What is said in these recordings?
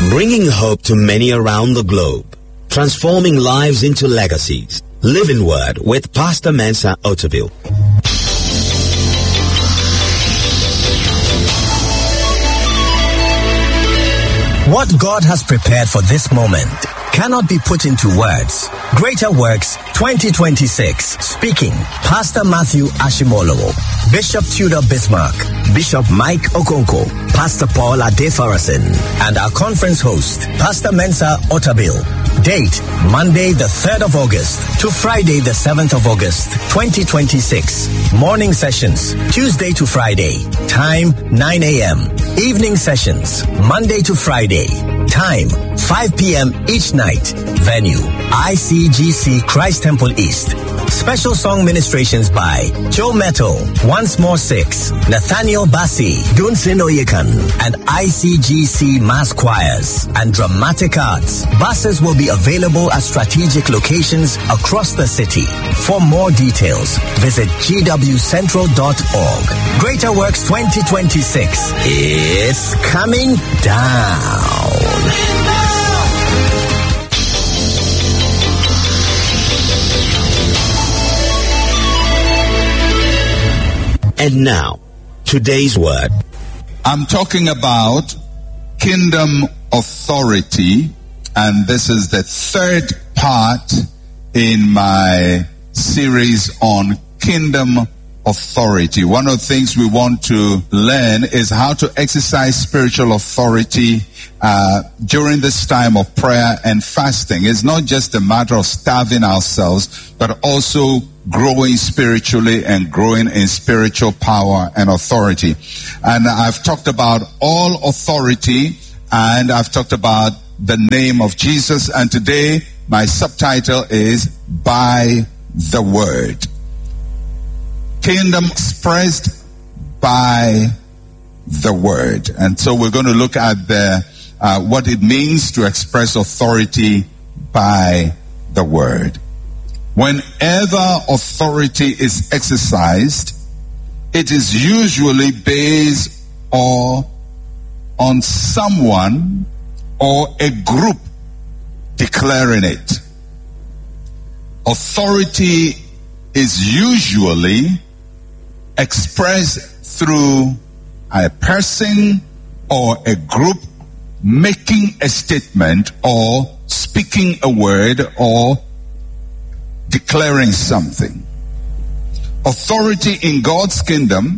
bringing hope to many around the globe, transforming lives into legacies. Living Word with Pastor Mensa Otabil. What God has prepared for this moment cannot be put into words. Greater Works 2026. Speaking, Pastor Matthew Ashimolowo, Bishop Tudor Bismarck, Bishop Mike Okonko, Pastor Paul Adefarasin, and our conference host, Pastor Mensa Otabil. Date, Monday the 3rd of August to Friday the 7th of August, 2026. Morning sessions, Tuesday to Friday. Time, 9 a.m. Evening sessions, Monday to Friday. Time, 5 p.m. each night. Venue, ICGC Christ Temple East. Special song ministrations by Joe Metal, Once More 6, Nathaniel Bassi, Dunsin Oyekan, and ICGC Mass Choirs and Dramatic Arts. Buses will be available at strategic locations across the city. For more details, visit gwcentral.org. Greater Works 2026 is coming down. And now, today's word. I'm talking about kingdom authority, and this is the third part in my series on kingdom authority. One of the things we want to learn is how to exercise spiritual authority during this time of prayer and fasting. It's not just a matter of starving ourselves, but also growing spiritually and growing in spiritual power and authority. And I've talked about all authority, and I've talked about the name of Jesus, and today my subtitle is By the Word. Kingdom expressed by the Word. And so we're going to look at the what it means to express authority by the Word. Whenever authority is exercised, it is usually based on someone or a group declaring it. Authority is usually expressed through a person or a group making a statement or speaking a word or declaring something. Authority in God's kingdom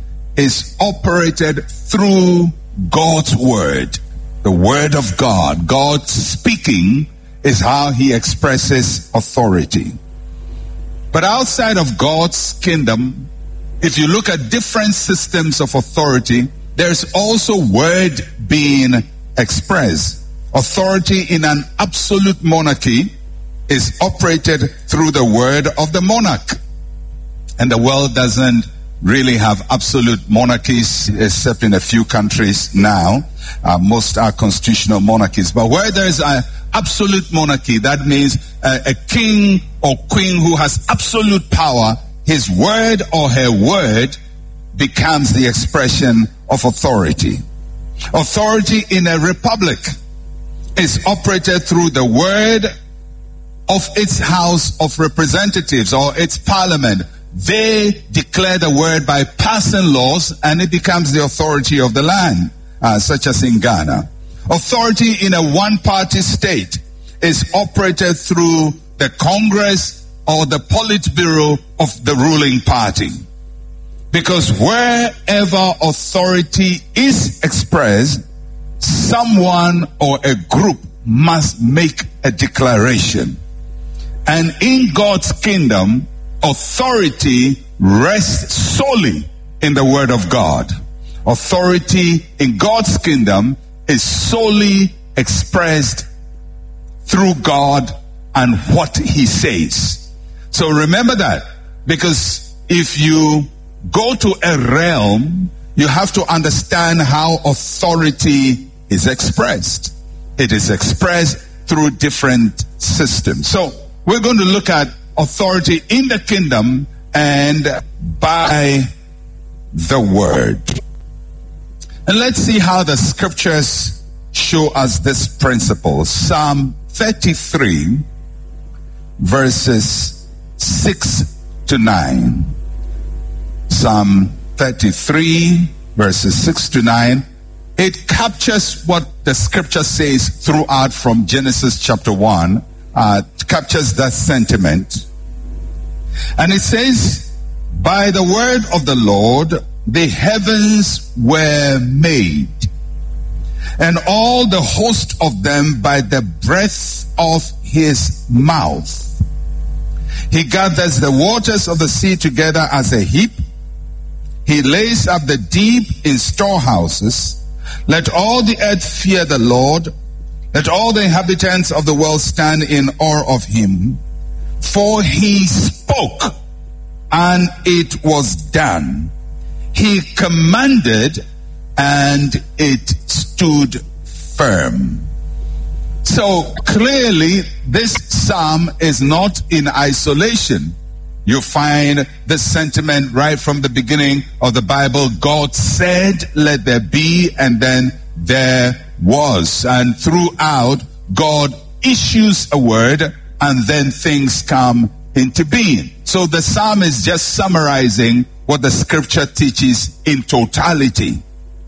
is operated through God's word, the word of God. God speaking is how he expresses authority. But outside of God's kingdom, if you look at different systems of authority, there's also word being expressed. Authority in an absolute monarchy is operated through the word of the monarch. And the world doesn't really have absolute monarchies except in a few countries now. Most are constitutional monarchies. But where there is an absolute monarchy, that means a king or queen who has absolute power, his word or her word becomes the expression of authority. Authority in a republic is operated through the word of its House of Representatives or its parliament. They declare the word by passing laws, and it becomes the authority of the land, such as in Ghana. Authority in a one-party state is operated through the Congress or the Politburo of the ruling party. Because wherever authority is expressed, someone or a group must make a declaration. And in God's kingdom, authority rests solely in the word of God. Authority in God's kingdom is solely expressed through God and what he says. So remember that, because if you go to a realm, you have to understand how authority is expressed. It is expressed through different systems. So we're going to look at authority in the kingdom and by the word. And let's see how the scriptures show us this principle. Psalm 33, verses 6 to 9. Psalm 33, verses 6 to 9. It captures what the scripture says throughout from Genesis chapter 1. Captures that sentiment. And it says, by the word of the Lord, the heavens were made, and all the host of them by the breath of his mouth. He gathers the waters of the sea together as a heap. He lays up the deep in storehouses. Let all the earth fear the Lord. Let all the inhabitants of the world stand in awe of him. For he spoke, and it was done. He commanded, and it stood firm. So clearly, this psalm is not in isolation. You find the sentiment right from the beginning of the Bible. God said, let there be, and then there was. And throughout, God issues a word, and then things come into being. So the psalm is just summarizing what the scripture teaches in totality.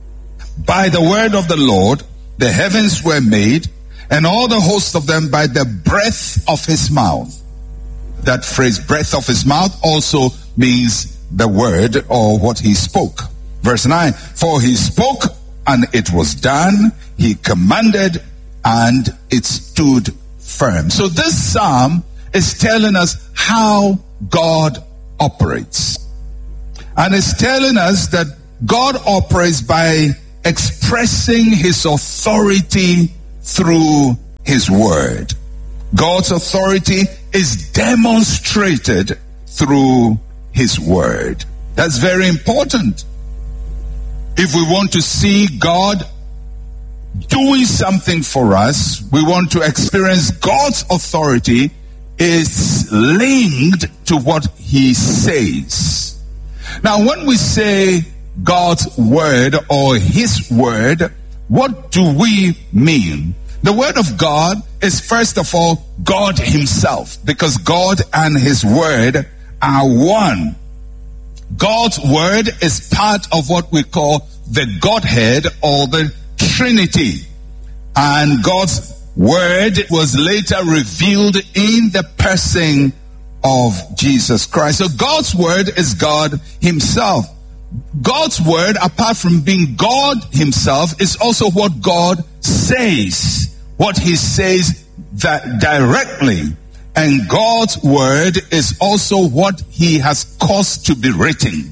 By the word of the Lord, the heavens were made, and all the host of them by the breath of his mouth. That phrase, breath of his mouth, also means the word or what he spoke. Verse 9, for he spoke and it was done. He commanded and it stood firm. So this psalm is telling us how God operates. And it's telling us that God operates by expressing his authority through his word. God's authority is demonstrated through his word. That's very important. If we want to see God doing something for us, we want to experience God's authority, is linked to what he says. Now, when we say God's word or his word, what do we mean? The word of God is first of all God himself, because God and his word are one. God's word is part of what we call the Godhead or the Trinity. And God's word was later revealed in the person of Jesus Christ. So God's word is God himself. God's word, apart from being God himself, is also what God says. What he says that directly. And God's word is also what he has caused to be written.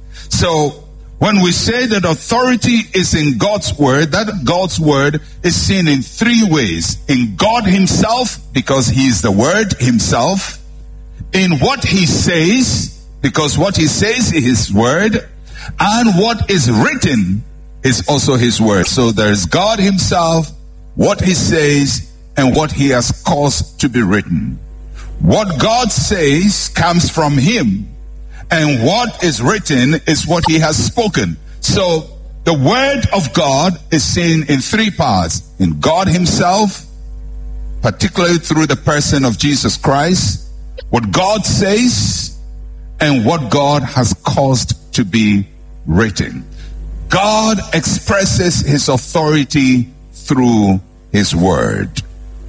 So when we say that authority is in God's word, that God's word is seen in three ways. In God himself, because he is the word himself. In what he says, because what he says is his word. And what is written is also his word. So there's God himself, what he says, and what he has caused to be written. What God says comes from him, and what is written is what he has spoken. So the word of God is seen in three parts. In God himself, particularly through the person of Jesus Christ, what God says, and what God has caused to be written. God expresses his authority through his word.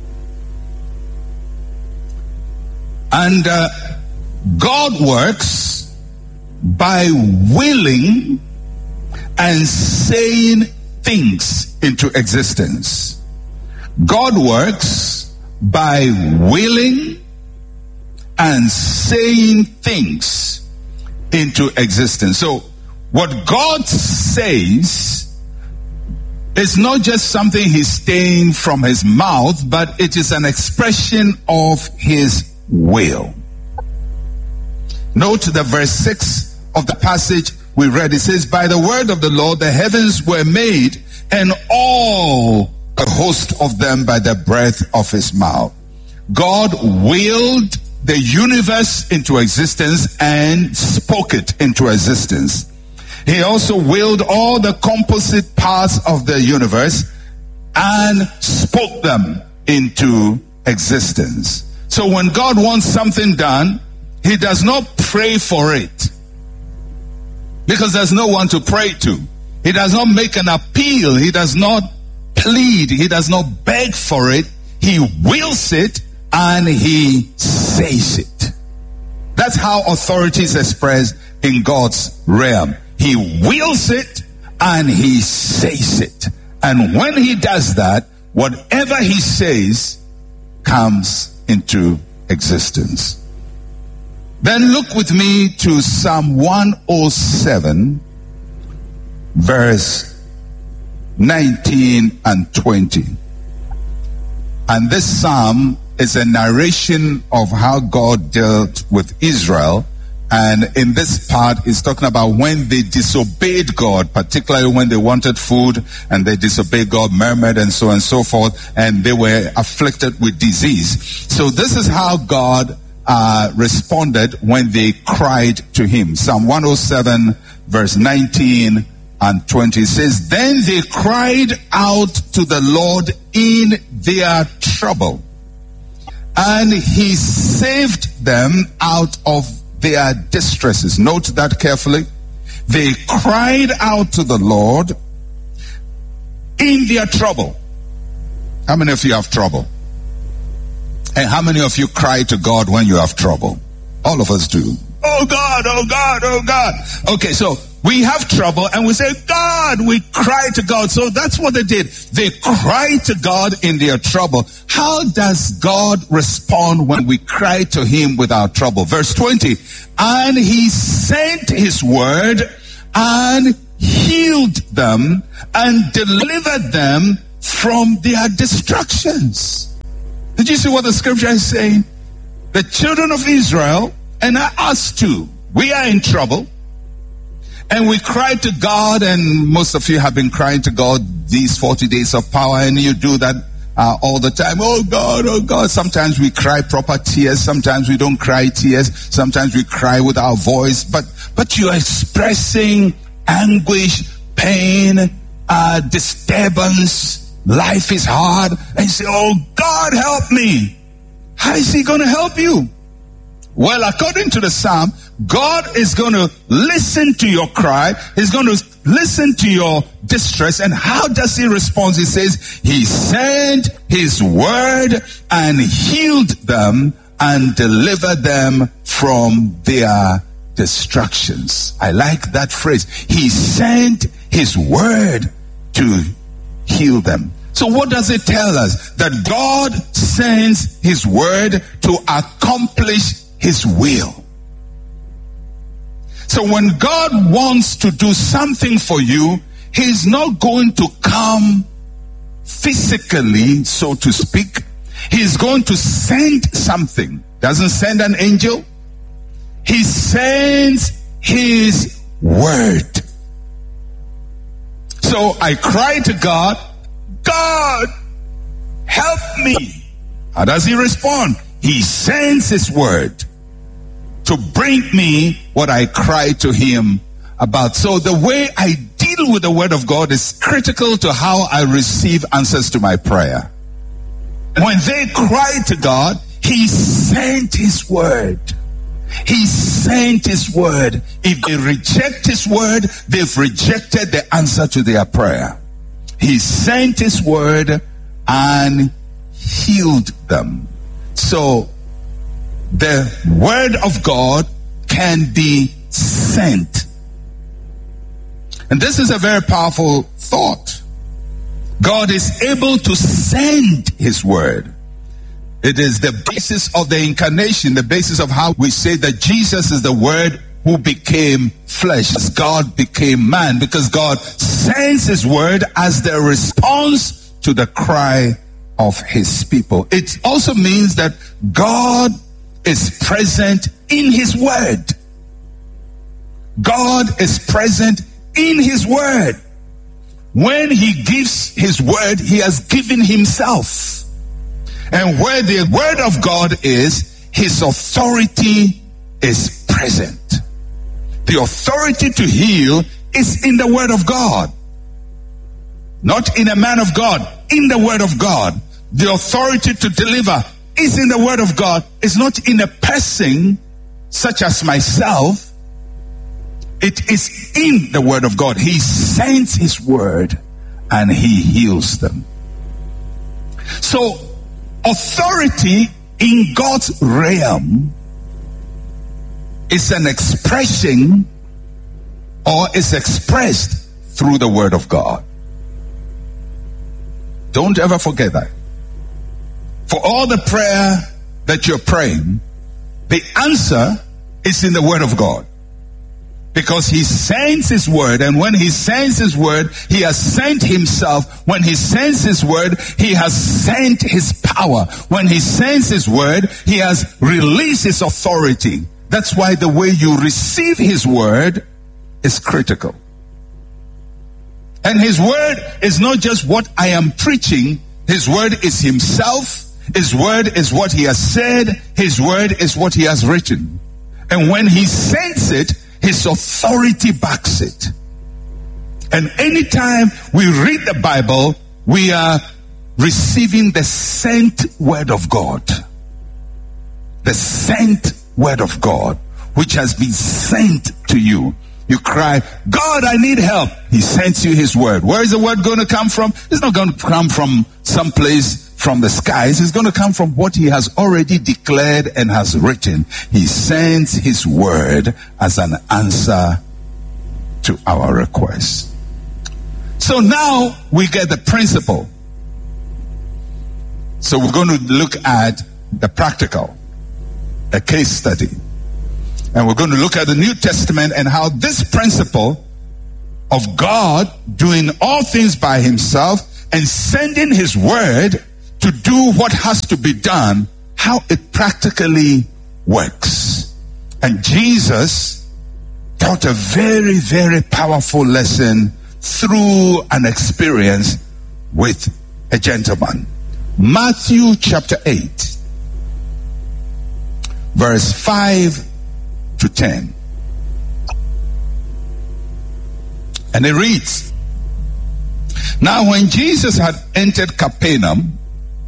And God works by willing and saying things into existence. God works by willing and saying things into existence. So what God says is not just something he's saying from his mouth, but it is an expression of his will. Note the verse 6 of the passage we read. It says, by the word of the Lord the heavens were made, and all the host of them by the breath of his mouth. God willed the universe into existence and spoke it into existence. He also willed all the composite parts of the universe and spoke them into existence. So when God wants something done, he does not pray for it, because there's no one to pray to. He does not make an appeal. He does not plead. He does not beg for it. He wills it and he says it. That's how authority is expressed in God's realm. He wills it and he says it. And when he does that, whatever he says comes into existence. Then look with me to Psalm 107, verse 19 and 20. And this psalm is a narration of how God dealt with Israel. And in this part, it's talking about when they disobeyed God, particularly when they wanted food and they disobeyed God, murmured and so on and so forth, and they were afflicted with disease. So this is how God responded when they cried to him. Psalm 107, verse 19 and 20 says, "Then they cried out to the Lord in their trouble, and he saved them out of their distresses." Note that carefully. They cried out to the Lord in their trouble. How many of you have trouble? And how many of you cry to God when you have trouble? All of us do. Oh God, oh God, oh God. Okay, so we have trouble and we say, God, we cry to God. So that's what they did. They cried to God in their trouble. How does God respond when we cry to him with our trouble? Verse 20, and he sent his word and healed them and delivered them from their destructions. Did you see what the scripture is saying? The children of Israel, and us too, we are in trouble. And we cry to God, and most of you have been crying to God these 40 days of power, and you do that all the time. Oh God, oh God. Sometimes we cry proper tears. Sometimes we don't cry tears. Sometimes we cry with our voice. But you are expressing anguish, pain, disturbance. Life is hard. And you say, oh God, help me. How is he going to help you? Well, according to the Psalm, God is going to listen to your cry. He's going to listen to your distress. And how does he respond? He says, he sent his word and healed them and delivered them from their destructions. I like that phrase. He sent his word to heal them. So what does it tell us? That God sends his word to accomplish his will. So when God wants to do something for you, he's not going to come physically, so to speak. He's going to send something. Doesn't send an angel. He sends his word. So I cry to God, God, help me. How does he respond? He sends his word to bring me what I cry to him about. So the way I deal with the word of God is critical to how I receive answers to my prayer. When they cry to God, he sent his word. He sent his word. If they reject his word, they've rejected the answer to their prayer. He sent his word and healed them. So the word of God can be sent. And this is a very powerful thought. God is able to send his word. It is the basis of the incarnation, the basis of how we say that Jesus is the word who became flesh. God became man, because God sends his word as the response to the cry of his people. It also means that God is present in his word. God is present in his word. When he gives his word, he has given himself. And where the word of God is, his authority is present. The authority to heal is in the word of God, not in a man of God. in the Word of God. The authority to deliver is in the Word of God. It's not in a person such as myself. It is in the Word of God. He sends His Word and He heals them. So, authority in God's realm is an expression, or is expressed through the Word of God. Don't ever forget that. For all the prayer that you're praying, the answer is in the Word of God. Because He sends His Word, and when He sends His Word, He has sent Himself. When He sends His Word, He has sent His power. When He sends His Word, He has released His authority. That's why the way you receive His Word is critical. And His Word is not just what I am preaching. His Word is Himself. His Word is what He has said. His Word is what He has written. And when He sends it, His authority backs it. And anytime we read the Bible, we are receiving the sent Word of God. The sent Word of God, which has been sent to you. You cry, God, I need help. He sends you His Word. Where is the Word going to come from? It's not going to come from someplace from the skies. It's going to come from what He has already declared and has written. He sends His Word as an answer to our request. So now we get the principle. So we're going to look at the practical, a case study. And we're going to look at the New Testament and how this principle of God doing all things by Himself and sending His Word to do what has to be done, how it practically works. And Jesus taught a very, very powerful lesson through an experience with a gentleman. Matthew chapter 8, verse 5 to 10. And it reads, Now when Jesus had entered Capernaum,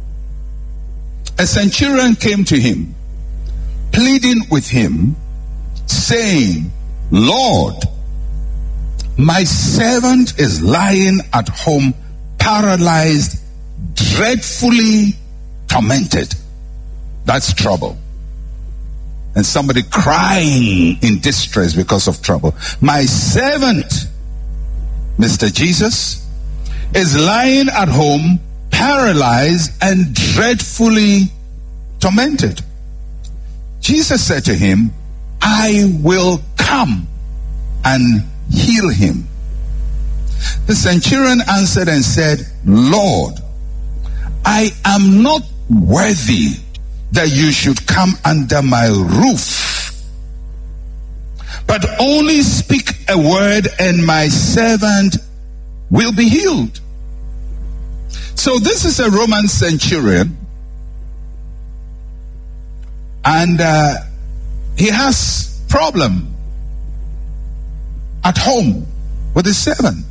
a centurion came to him, pleading with him, saying, Lord, my servant is lying at home, paralyzed, dreadfully tormented. That's trouble. And somebody crying in distress because of trouble. My servant, Mr. Jesus, is lying at home, paralyzed and dreadfully tormented. Jesus said to him, I will come and heal him. The centurion answered and said, Lord, I am not worthy that you should come under my roof, but only speak a word and my servant will be healed. So this is a Roman centurion, and he has problem at home with his servant.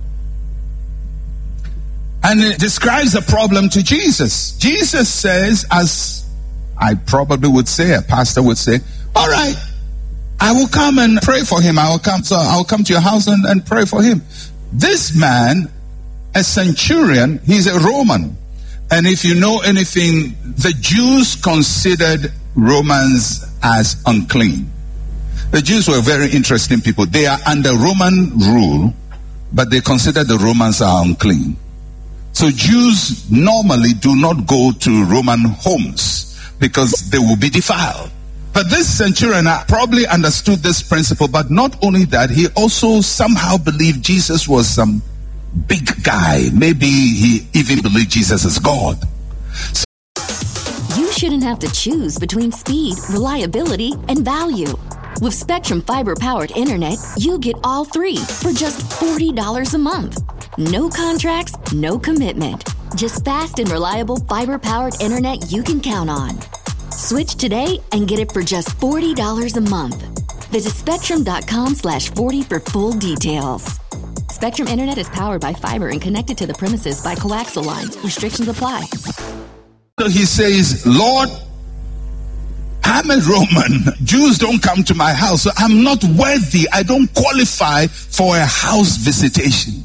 And it describes the problem to Jesus. Jesus says, as I probably would say, a pastor would say, all right, I will come and pray for him. I'll come to your house and pray for him. This man, a centurion, he's a Roman. And if you know anything, the Jews considered Romans as unclean. The Jews were very interesting people. They are under Roman rule, but they consider the Romans are unclean. So Jews normally do not go to Roman homes because they will be defiled. But this centurion probably understood this principle, but not only that, he also somehow believed Jesus was some big guy. Maybe he even believed Jesus is God. You shouldn't have to choose between speed, reliability, and value. With Spectrum Fiber-powered internet, you get all three for just $40 a month. No contracts, no commitment. Just fast and reliable fiber-powered internet you can count on. Switch today and get it for just $40 a month. Visit Spectrum.com/40 for full details. Spectrum Internet is powered by fiber and connected to the premises by coaxial lines. Restrictions apply. So he says, Lord, I'm a Roman. Jews don't come to my house, so I'm not worthy. I don't qualify for a house visitation.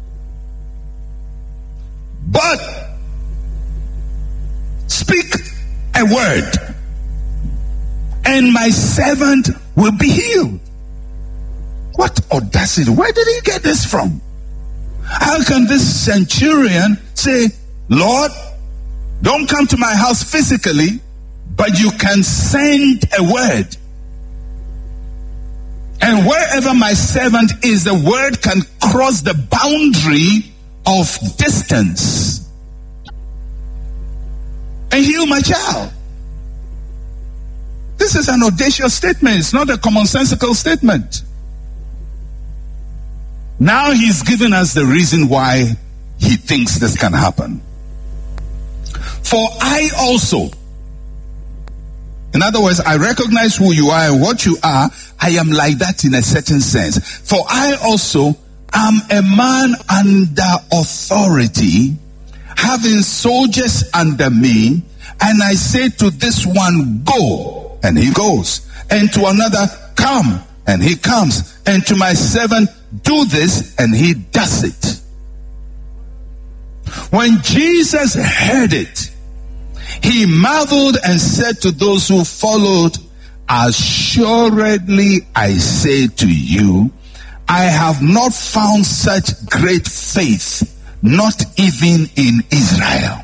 But speak a word, and my servant will be healed. What audacity? Where did he get this from? How can this centurion say, Lord, don't come to my house physically, but you can send a word. And wherever my servant is, the word can cross the boundary of distance and heal my child. This is an audacious statement. It's not a commonsensical statement. Now he's given us the reason why he thinks this can happen. For I also, in other words, I recognize who you are and what you are. I am like that in a certain sense. For I also am a man under authority, having soldiers under me, and I say to this one, go, and he goes, and to another, come, and he comes, and to my servant, do this, and he does it. When Jesus heard it, he marveled and said to those who followed, assuredly I say to you, I have not found such great faith, not even in Israel.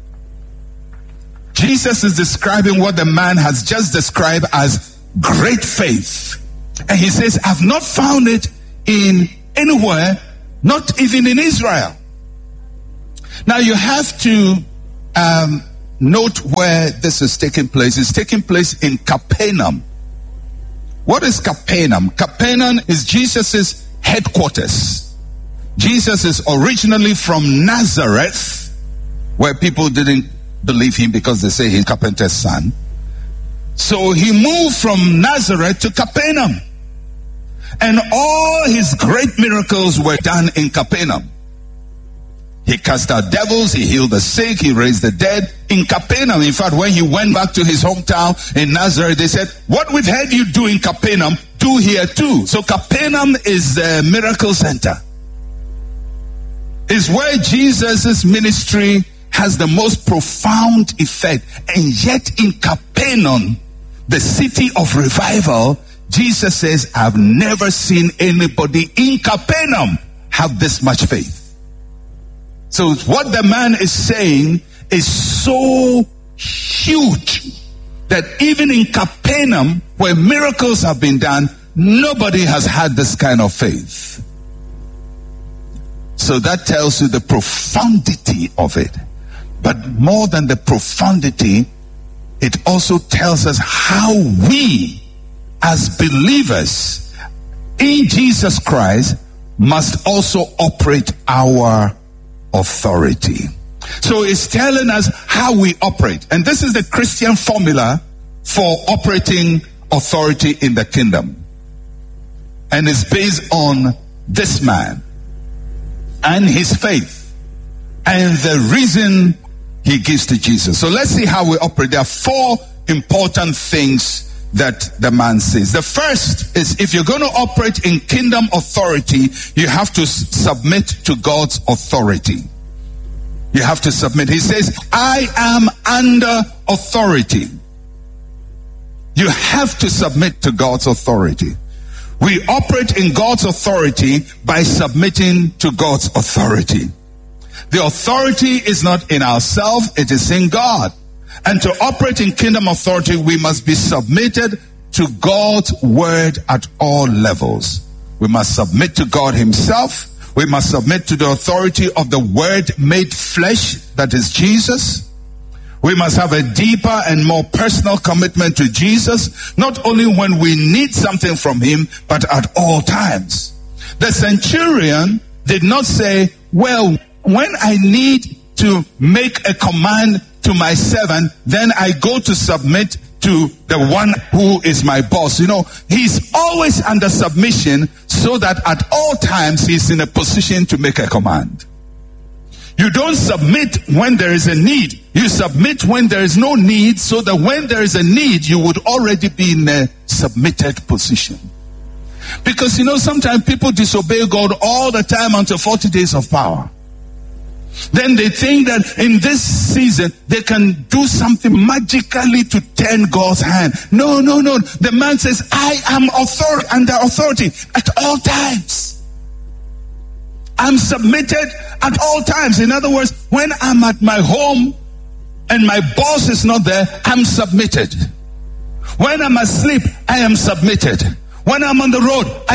Jesus is describing what the man has just described as great faith. And he says, I've not found it in anywhere, not even in Israel. Now you have to note where this is taking place. It's taking place in Capernaum. What is Capernaum? Capernaum is Jesus's headquarters. Jesus is originally from Nazareth, where people didn't believe him because they say he's carpenter's son. So he moved from Nazareth to Capernaum. And all his great miracles were done in Capernaum. He cast out devils, he healed the sick, he raised the dead in Capernaum. In fact, when he went back to his hometown in Nazareth, they said, what we've heard you do in Capernaum, do here too. So Capernaum is the miracle center. It's where Jesus' ministry has the most profound effect. And yet in Capernaum, the city of revival, Jesus says, I've never seen anybody in Capernaum have this much faith. So what the man is saying is so huge that even in Capernaum, where miracles have been done, nobody has had this kind of faith. So that tells you the profundity of it. But more than the profundity, it also tells us how we, as believers in Jesus Christ, must also operate our authority. So it's telling us how we operate. And this is the Christian formula for operating authority in the kingdom. And it's based on this man and his faith and the reason he gives to Jesus. So let's see how we operate. There are four important things that the man says. The first is, if you're going to operate in kingdom authority, you have to submit to God's authority. You have to submit. He says, I am under authority. You have to submit to God's authority. We operate in God's authority by submitting to God's authority. The authority is not in ourselves, it is in God. And to operate in kingdom authority, we must be submitted to God's word at all levels. We must submit to God himself. We must submit to the authority of the word made flesh, that is Jesus. We must have a deeper and more personal commitment to Jesus, not only when we need something from him, but at all times. The centurion did not say, well, when I need to make a command to my servant, then I go to submit to the one who is my boss. You know, he's always under submission so that at all times he's in a position to make a command. You don't submit when there is a need. You submit when there is no need, so that when there is a need, you would already be in a submitted position. Because, you know, sometimes people disobey God all the time until 40 days of power. Then they think that in this season, they can do something magically to turn God's hand. No. The man says, I am under authority at all times. I'm submitted at all times. In other words, when I'm at my home and my boss is not there, I'm submitted. When I'm asleep, I am submitted. When I'm on the road,